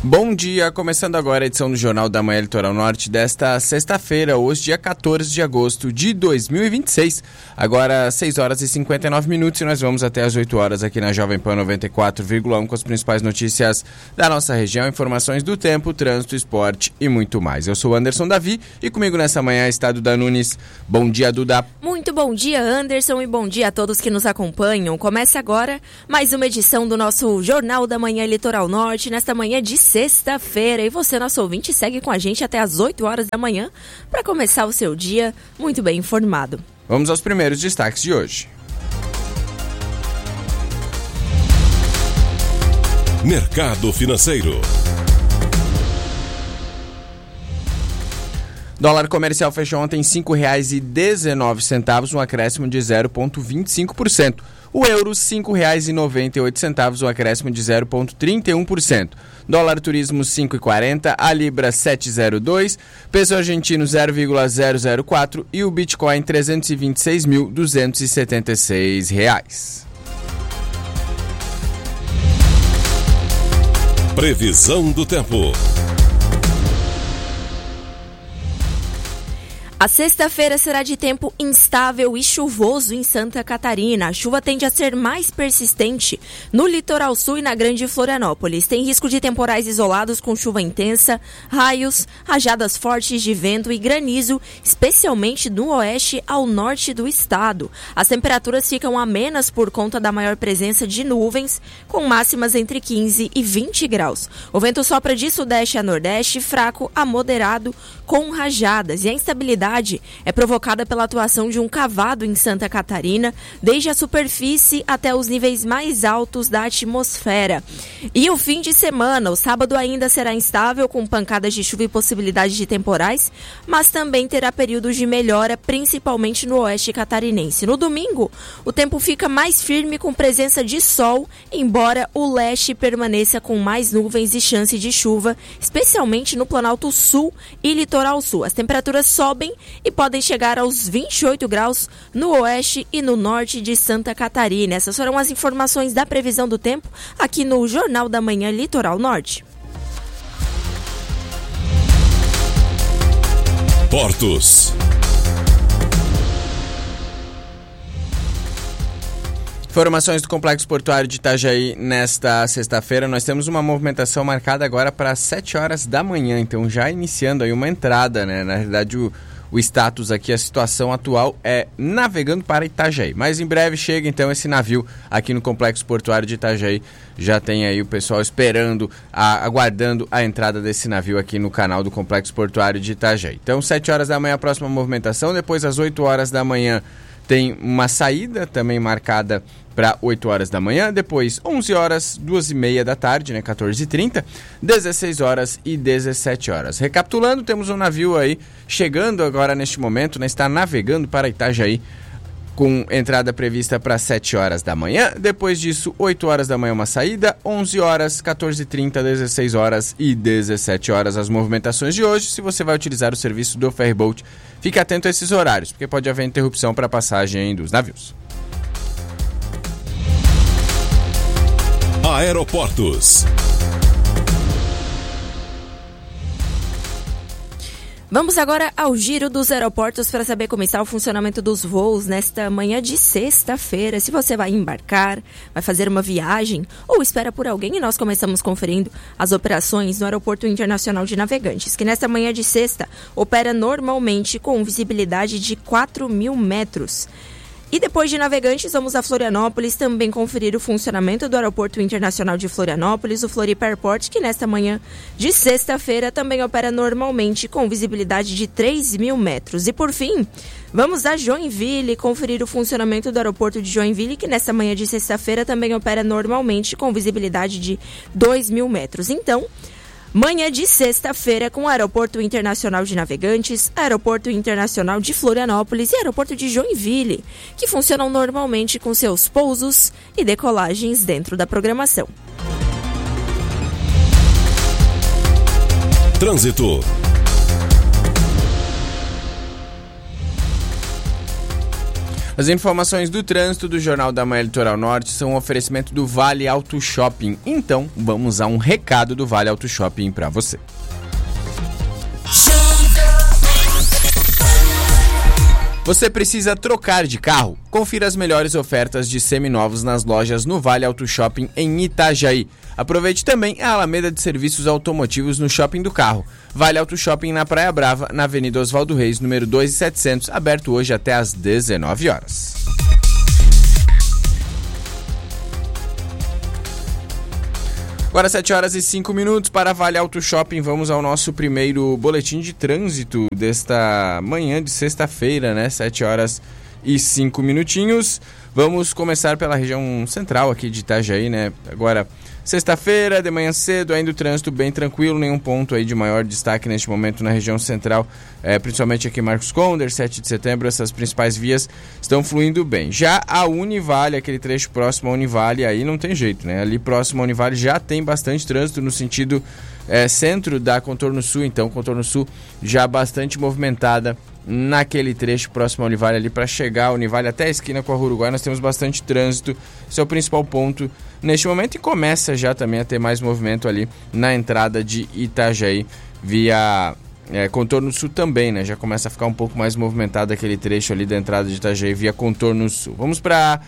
Bom dia, começando agora a edição do Jornal da Manhã Litoral Norte desta sexta-feira, hoje dia 14 de agosto de 2026. Agora 6 horas e 59 minutos e nós vamos até as 8 horas aqui na Jovem Pan 94,1 com as principais notícias da nossa região, informações do tempo, trânsito, esporte e muito mais. Eu sou o Anderson Davi e comigo nessa manhã está Duda Nunes. Bom dia, Duda. Muito bom dia, Anderson, e bom dia a todos que nos acompanham. Começa agora mais uma edição do nosso Jornal da Manhã Litoral Norte, nesta manhã de sexta-feira. E você, nosso ouvinte, segue com a gente até as 8 horas da manhã para começar o seu dia muito bem informado. Vamos aos primeiros destaques de hoje. Mercado financeiro. Dólar comercial fechou ontem R$ 5,19, um acréscimo de 0,25%. O euro, R$ 5,98, um acréscimo de 0,31%. Dólar turismo, 5,40, a libra, 7,02, peso argentino, 0,004 e o Bitcoin, R$ 326.276. Previsão do tempo. A sexta-feira será de tempo instável e chuvoso em Santa Catarina. A chuva tende a ser mais persistente no litoral sul e na Grande Florianópolis. Tem risco de temporais isolados com chuva intensa, raios, rajadas fortes de vento e granizo, especialmente no oeste ao norte do estado. As temperaturas ficam amenas por conta da maior presença de nuvens, com máximas entre 15 e 20 graus. O vento sopra de sudeste a nordeste, fraco a moderado, com rajadas, e a instabilidade é provocada pela atuação de um cavado em Santa Catarina, desde a superfície até os níveis mais altos da atmosfera. E o fim de semana, o sábado ainda será instável, com pancadas de chuva e possibilidade de temporais, mas também terá períodos de melhora, principalmente no oeste catarinense. No domingo, o tempo fica mais firme com presença de sol, embora o leste permaneça com mais nuvens e chance de chuva, especialmente no Planalto Sul e Litoral Sul. As temperaturas sobem e podem chegar aos 28 graus no oeste e no norte de Santa Catarina. Essas foram as informações da previsão do tempo aqui no Jornal da Manhã Litoral Norte. Portos. Informações do Complexo Portuário de Itajaí nesta sexta-feira. Nós temos uma movimentação marcada agora para as 7 horas da manhã, então já iniciando aí uma entrada, né? Na realidade, o status aqui, a situação atual é navegando para Itajaí. Mas em breve chega então esse navio aqui no Complexo Portuário de Itajaí. Já tem aí o pessoal esperando, aguardando a entrada desse navio aqui no canal do Complexo Portuário de Itajaí. Então, 7 horas da manhã a próxima movimentação, depois às 8 horas da manhã tem uma saída também marcada para 8 horas da manhã, depois 11 horas, 2h30 da tarde, né, 14h30, 16 horas e 17 horas. Recapitulando, temos um navio aí chegando agora neste momento, né, está navegando para Itajaí, com entrada prevista para 7 horas da manhã, depois disso 8 horas da manhã uma saída, 11 horas, 14h30, 16 horas e 17 horas as movimentações de hoje. Se você vai utilizar o serviço do Ferryboat, fique atento a esses horários, porque pode haver interrupção para a passagem dos navios. Aeroportos. Vamos agora ao giro dos aeroportos para saber como está o funcionamento dos voos nesta manhã de sexta-feira. Se você vai embarcar, vai fazer uma viagem ou espera por alguém, e nós começamos conferindo as operações no Aeroporto Internacional de Navegantes, que nesta manhã de sexta opera normalmente com visibilidade de 4.000 metros. E depois de Navegantes, vamos a Florianópolis também conferir o funcionamento do Aeroporto Internacional de Florianópolis, o Floripa Airport, que nesta manhã de sexta-feira também opera normalmente com visibilidade de 3.000 metros. E por fim, vamos a Joinville conferir o funcionamento do Aeroporto de Joinville, que nesta manhã de sexta-feira também opera normalmente com visibilidade de 2.000 metros. Então, manhã de sexta-feira com o Aeroporto Internacional de Navegantes, Aeroporto Internacional de Florianópolis e Aeroporto de Joinville, que funcionam normalmente com seus pousos e decolagens dentro da programação. Trânsito. As informações do trânsito do Jornal da Manhã Litoral Norte são um oferecimento do Vale Auto Shopping. Então, vamos a um recado do Vale Auto Shopping para você. Você precisa trocar de carro? Confira as melhores ofertas de seminovos nas lojas no Vale Auto Shopping em Itajaí. Aproveite também a Alameda de Serviços Automotivos no Shopping do Carro. Vale Auto Shopping na Praia Brava, na Avenida Oswaldo Reis, número 2700, aberto hoje até às 19 horas. Agora 7 horas e 5 minutos para Vale Auto Shopping. Vamos ao nosso primeiro boletim de trânsito desta manhã de sexta-feira, né? 7 horas e 5 minutinhos. Vamos começar pela região central aqui de Itajaí, né? Agora, sexta-feira, de manhã cedo, ainda o trânsito bem tranquilo, nenhum ponto aí de maior destaque neste momento na região central, principalmente aqui em Marcos Conder, 7 de setembro, essas principais vias estão fluindo bem. Já a Univale, aquele trecho próximo à Univale, aí não tem jeito, né? Ali próximo à Univale já tem bastante trânsito no sentido centro da Contorno Sul, então Contorno Sul já bastante movimentada naquele trecho próximo ao Univale ali para chegar ao Univale até a esquina com a Rua Uruguai. Nós temos bastante trânsito, esse é o principal ponto neste momento e começa já também a ter mais movimento ali na entrada de Itajaí via Contorno Sul também, né? Já começa a ficar um pouco mais movimentado aquele trecho ali da entrada de Itajaí via Contorno Sul. Vamos para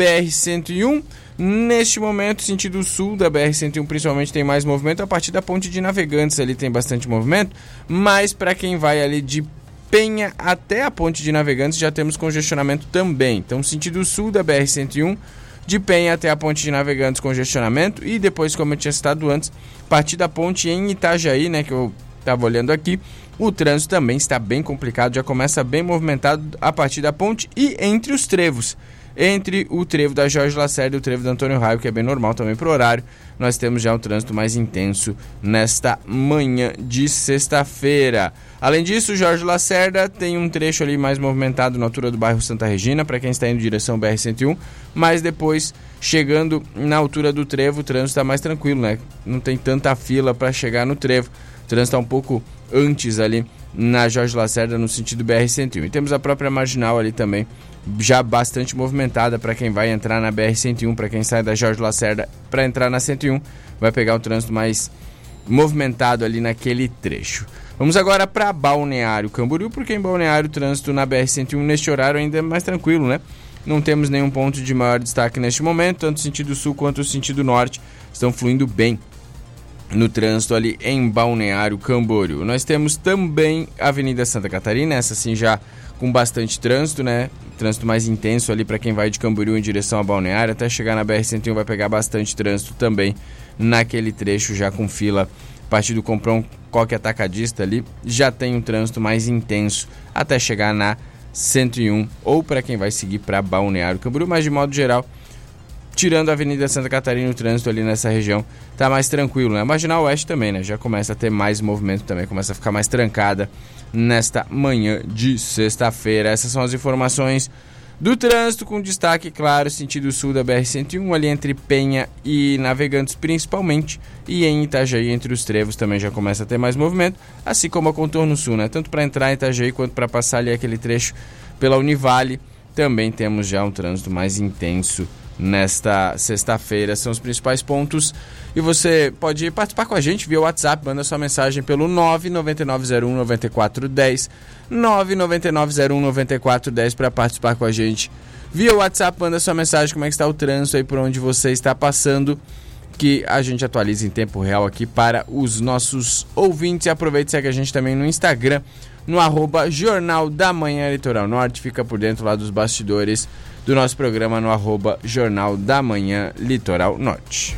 BR-101. Neste momento, sentido sul da BR-101 principalmente tem mais movimento. A partir da Ponte de Navegantes ali tem bastante movimento, mas para quem vai ali de Penha até a Ponte de Navegantes já temos congestionamento também. Então, sentido sul da BR-101, de Penha até a Ponte de Navegantes, congestionamento. E depois, como eu tinha citado antes, a partir da ponte em Itajaí, né, que eu estava olhando aqui, o trânsito também está bem complicado, já começa bem movimentado a partir da ponte e entre os trevos. Entre o trevo da Jorge Lacerda e o trevo do Antônio Raio, que é bem normal também para o horário, nós temos já um trânsito mais intenso nesta manhã de sexta-feira. Além disso, o Jorge Lacerda tem um trecho ali mais movimentado na altura do bairro Santa Regina, para quem está indo em direção ao BR-101, mas depois, chegando na altura do trevo, o trânsito está mais tranquilo, né? Não tem tanta fila para chegar no trevo, o trânsito está um pouco antes ali na Jorge Lacerda, no sentido BR-101. E temos a própria Marginal ali também, já bastante movimentada para quem vai entrar na BR-101, para quem sai da Jorge Lacerda para entrar na 101, vai pegar o trânsito mais movimentado ali naquele trecho. Vamos agora para Balneário Camboriú, porque em Balneário o trânsito na BR-101 neste horário ainda é mais tranquilo, né? Não temos nenhum ponto de maior destaque neste momento, tanto o sentido sul quanto o sentido norte estão fluindo bem no trânsito ali em Balneário Camboriú. Nós temos também a Avenida Santa Catarina, essa sim já com bastante trânsito, né? Trânsito mais intenso ali para quem vai de Camboriú em direção a Balneário, até chegar na BR-101 vai pegar bastante trânsito também naquele trecho, já com fila a partir do Comprão Coque Atacadista ali, já tem um trânsito mais intenso até chegar na 101, ou para quem vai seguir para Balneário Camboriú, mas de modo geral, tirando a Avenida Santa Catarina, o trânsito ali nessa região tá mais tranquilo, né? A Marginal Oeste também, né? Já começa a ter mais movimento também, começa a ficar mais trancada nesta manhã de sexta-feira. Essas são as informações do trânsito, com destaque, claro, sentido sul da BR-101, ali entre Penha e Navegantes principalmente, e em Itajaí, entre os trevos, também já começa a ter mais movimento, assim como a Contorno Sul, né? Tanto para entrar em Itajaí quanto para passar ali aquele trecho pela Univale, também temos já um trânsito mais intenso nesta sexta-feira. São os principais pontos e você pode participar com a gente via WhatsApp, manda sua mensagem pelo 999019410 999019410 para participar com a gente via WhatsApp, manda sua mensagem, como é que está o trânsito aí por onde você está passando, que a gente atualiza em tempo real aqui para os nossos ouvintes. E aproveite e segue a gente também no Instagram, no @Jornal da Manhã Litoral Norte, fica por dentro lá dos bastidores do nosso programa no @Jornal da Manhã Litoral Norte.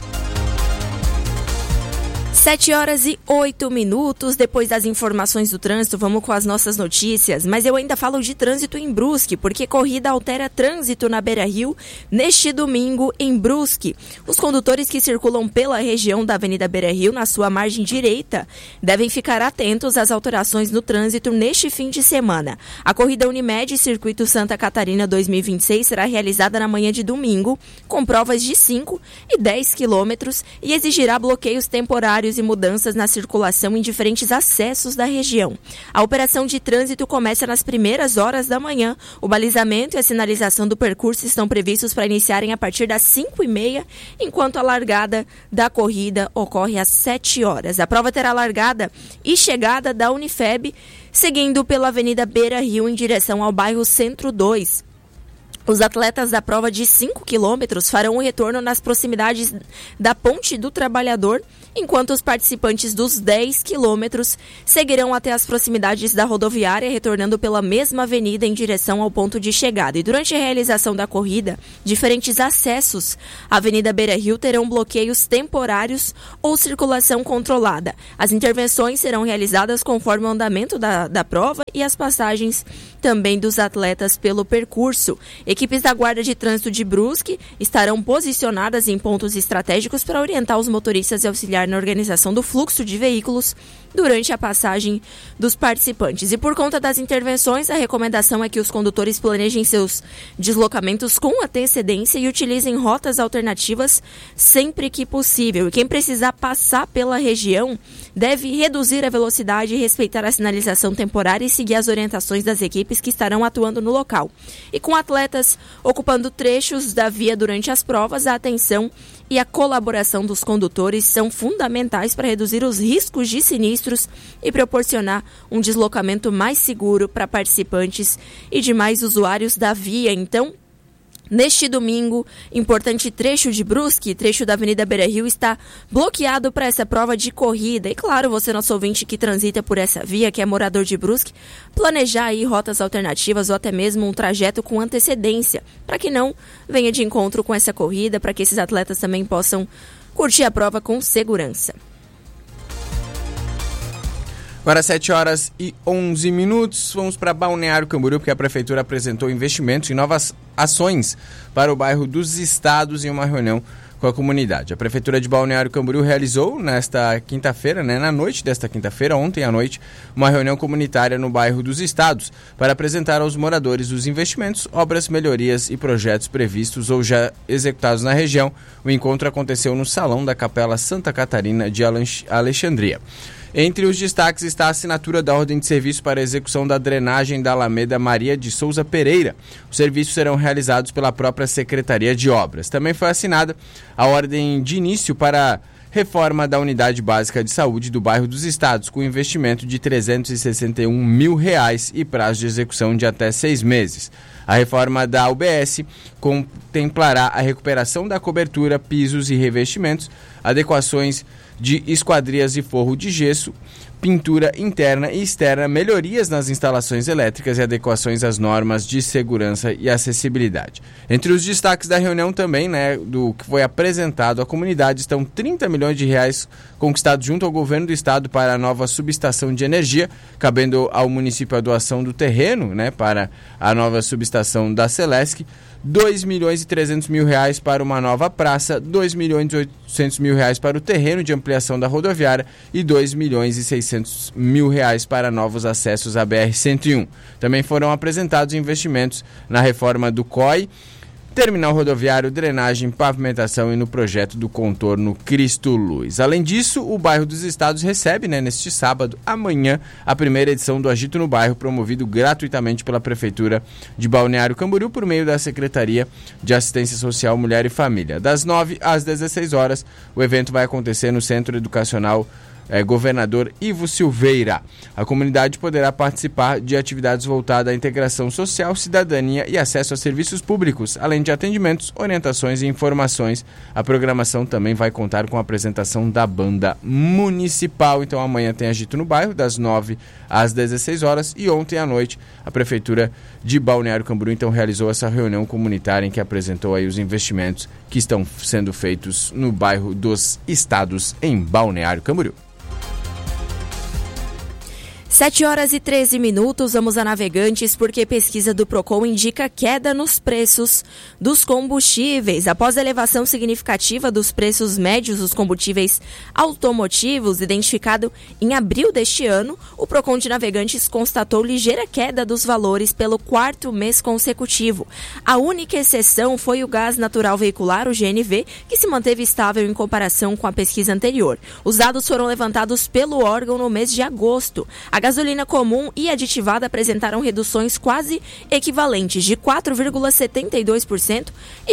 7 horas e 8 minutos, depois das informações do trânsito, vamos com as nossas notícias, mas eu ainda falo de trânsito em Brusque, porque corrida altera trânsito na Beira-Rio neste domingo em Brusque. Os condutores que circulam pela região da Avenida Beira-Rio, na sua margem direita, devem ficar atentos às alterações no trânsito neste fim de semana. A corrida Unimed Circuito Santa Catarina 2026 será realizada na manhã de domingo, com provas de 5 e 10 quilômetros e exigirá bloqueios temporários horários e mudanças na circulação em diferentes acessos da região. A operação de trânsito começa nas primeiras horas da manhã. O balizamento e a sinalização do percurso estão previstos para iniciarem a partir das 5h30, enquanto a largada da corrida ocorre às 7 horas. A prova terá largada e chegada da Unifeb, seguindo pela Avenida Beira Rio em direção ao bairro Centro 2. Os atletas da prova de 5 quilômetros farão o retorno nas proximidades da Ponte do Trabalhador, enquanto os participantes dos 10 quilômetros seguirão até as proximidades da rodoviária, retornando pela mesma avenida em direção ao ponto de chegada. E durante a realização da corrida, diferentes acessos à Avenida Beira Rio terão bloqueios temporários ou circulação controlada. As intervenções serão realizadas conforme o andamento da prova e as passagens também dos atletas pelo percurso. Equipes da Guarda de Trânsito de Brusque estarão posicionadas em pontos estratégicos para orientar os motoristas e auxiliar na organização do fluxo de veículos durante a passagem dos participantes. E por conta das intervenções, a recomendação é que os condutores planejem seus deslocamentos com antecedência e utilizem rotas alternativas sempre que possível. E quem precisar passar pela região deve reduzir a velocidade, respeitar a sinalização temporária e seguir as orientações das equipes que estarão atuando no local. E com atletas ocupando trechos da via durante as provas, a atenção e a colaboração dos condutores são fundamentais para reduzir os riscos de sinistros e proporcionar um deslocamento mais seguro para participantes e demais usuários da via. Então, neste domingo, importante trecho de Brusque, trecho da Avenida Beira Rio, está bloqueado para essa prova de corrida. E claro, você, nosso ouvinte que transita por essa via, que é morador de Brusque, planejar aí rotas alternativas ou até mesmo um trajeto com antecedência, para que não venha de encontro com essa corrida, para que esses atletas também possam curtir a prova com segurança. Agora 7h11, vamos para Balneário Camboriú, porque a Prefeitura apresentou investimentos em novas ações para o bairro dos Estados em uma reunião com a comunidade. A Prefeitura de Balneário Camboriú realizou nesta quinta-feira, na noite desta quinta-feira, ontem à noite, uma reunião comunitária no bairro dos Estados para apresentar aos moradores os investimentos, obras, melhorias e projetos previstos ou já executados na região. O encontro aconteceu no Salão da Capela Santa Catarina de Alexandria. Entre os destaques está a assinatura da ordem de serviço para a execução da drenagem da Alameda Maria de Souza Pereira. Os serviços serão realizados pela própria Secretaria de Obras. Também foi assinada a ordem de início para a reforma da Unidade Básica de Saúde do bairro dos Estados, com investimento de R$ 361 mil e prazo de execução de até 6 meses. A reforma da UBS contemplará a recuperação da cobertura, pisos e revestimentos, adequações de esquadrias e forro de gesso, pintura interna e externa, melhorias nas instalações elétricas e adequações às normas de segurança e acessibilidade. Entre os destaques da reunião também, do que foi apresentado à comunidade, estão R$ 30 milhões conquistados junto ao governo do estado para a nova subestação de energia, cabendo ao município a doação do terreno, para a nova subestação da Celesc, R$ 2.300.000 para uma nova praça, R$ 2.800.000 para o terreno de ampliação da rodoviária e R$ 2.600.000 para novos acessos à BR-101. Também foram apresentados investimentos na reforma do COI, terminal rodoviário, drenagem, pavimentação e no projeto do contorno Cristo Luz. Além disso, o bairro dos Estados recebe, neste sábado, amanhã, a primeira edição do Agito no Bairro, promovido gratuitamente pela Prefeitura de Balneário Camboriú por meio da Secretaria de Assistência Social, Mulher e Família. Das 9 às 16 horas, o evento vai acontecer no Centro Educacional Governador Ivo Silveira. A comunidade poderá participar de atividades voltadas à integração social, cidadania e acesso a serviços públicos, além de atendimentos, orientações e informações. A programação também vai contar com a apresentação da banda municipal. Então amanhã tem Agito no Bairro, das 9 às 16 horas, e ontem à noite a Prefeitura de Balneário Camboriú então realizou essa reunião comunitária em que apresentou aí os investimentos que estão sendo feitos no bairro dos Estados em Balneário Camboriú. 7h13, vamos a Navegantes, porque pesquisa do Procon indica queda nos preços dos combustíveis. Após a elevação significativa dos preços médios dos combustíveis automotivos, identificado em abril deste ano, o Procon de Navegantes constatou ligeira queda dos valores pelo 4º mês consecutivo. A única exceção foi o gás natural veicular, o GNV, que se manteve estável em comparação com a pesquisa anterior. Os dados foram levantados pelo órgão no mês de agosto. A gasolina comum e aditivada apresentaram reduções quase equivalentes de 4,72% e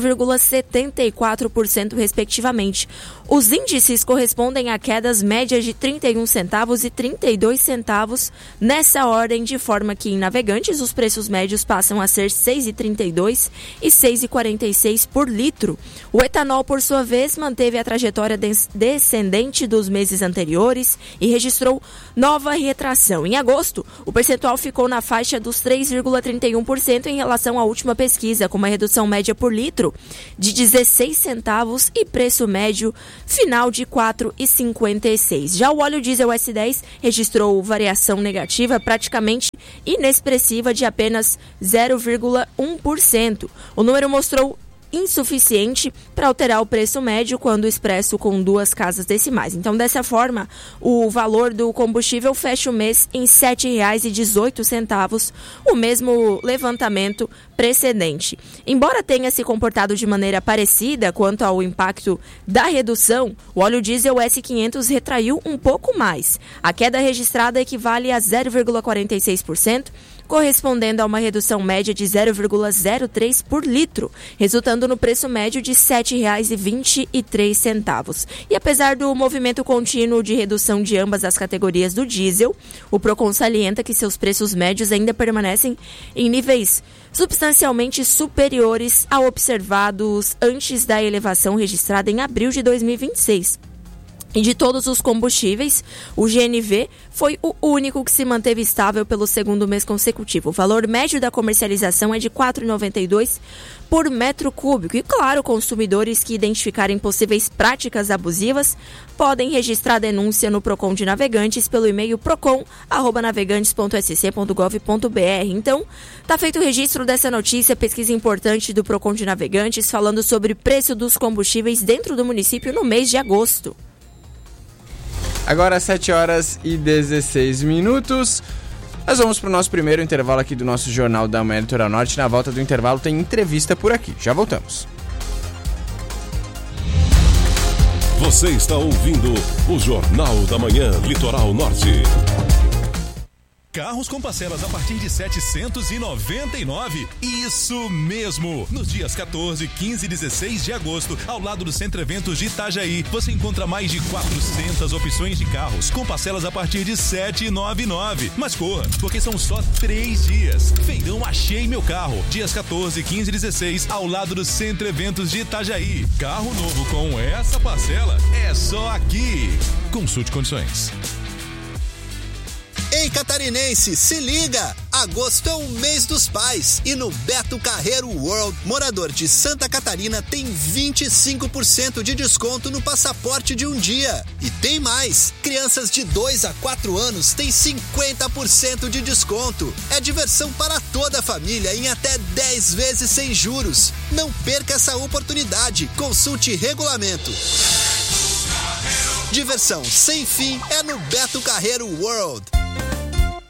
4,74%, respectivamente. Os índices correspondem a quedas médias de 31 centavos e 32 centavos nessa ordem, de forma que em Navegantes os preços médios passam a ser 6,32 e 6,46 por litro. O etanol, por sua vez, manteve a trajetória descendente dos meses anteriores e registrou nova retração. Em agosto, o percentual ficou na faixa dos 3,31% em relação à última pesquisa, com uma redução média por litro de 16 centavos e preço médio final de 4,56. Já o óleo diesel S10 registrou variação negativa praticamente inexpressiva de apenas 0,1%. O número mostrou insuficiente para alterar o preço médio quando expresso com 2 casas decimais. Então, dessa forma, o valor do combustível fecha o mês em R$ 7,18, o mesmo levantamento precedente. Embora tenha se comportado de maneira parecida quanto ao impacto da redução, o óleo diesel S500 retraiu um pouco mais. A queda registrada equivale a 0,46%, correspondendo a uma redução média de 0,03 por litro, resultando no preço médio de R$ 7,23. E apesar do movimento contínuo de redução de ambas as categorias do diesel, o Procon salienta que seus preços médios ainda permanecem em níveis substancialmente superiores ao observados antes da elevação registrada em abril de 2026. E de todos os combustíveis, o GNV foi o único que se manteve estável pelo 2º mês consecutivo. O valor médio da comercialização é de R$ 4,92 por metro cúbico. E, claro, consumidores que identificarem possíveis práticas abusivas podem registrar denúncia no Procon de Navegantes pelo e-mail procon@navegantes.sc.gov.br. Então, está feito o registro dessa notícia, pesquisa importante do Procon de Navegantes, falando sobre o preço dos combustíveis dentro do município no mês de agosto. Agora 7h16. Nós vamos para o nosso primeiro intervalo aqui do nosso Jornal da Manhã Litoral Norte. Na volta do intervalo tem entrevista por aqui. Já voltamos. Você está ouvindo o Jornal da Manhã Litoral Norte. Carros com parcelas a partir de R$ 799. Isso mesmo! Nos dias 14, 15 e 16 de agosto, ao lado do Centro Eventos de Itajaí, você encontra mais de 400 opções de carros com parcelas a partir de R$ 799. Mas corra, porque são só 3 dias. Feirão Achei Meu Carro, dias 14, 15 e 16, ao lado do Centro Eventos de Itajaí. Carro novo com essa parcela é só aqui. Consulte condições. Ei, catarinense, se liga! Agosto é o mês dos pais e no Beto Carreiro World, morador de Santa Catarina tem 25% de desconto no passaporte de um dia. E tem mais! Crianças de 2 a 4 anos têm 50% de desconto. É diversão para toda a família em até 10 vezes sem juros. Não perca essa oportunidade. Consulte regulamento. Diversão sem fim é no Beto Carreiro World.